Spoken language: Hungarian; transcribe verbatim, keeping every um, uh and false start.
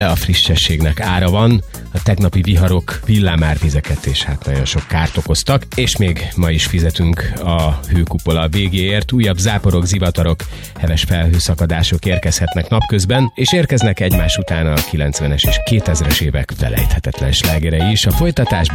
A frissességnek ára van, a tegnapi viharok villámárvizeket és hát nagyon sok kárt okoztak, és még ma is fizetünk a hőkupola végéért. Újabb záporok, zivatarok, heves felhőszakadások érkezhetnek napközben, és érkeznek egymás után a kilencvenes és kétezres évek felejthetetlen slágerei is. A folytatásban